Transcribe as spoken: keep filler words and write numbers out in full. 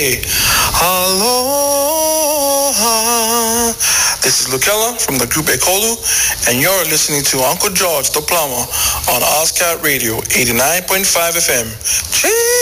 say aloha. This is Lucella from the group Ekolu, and you're listening to Uncle George the Plumber on OzCat Radio, eighty-nine point five F M. Cheers!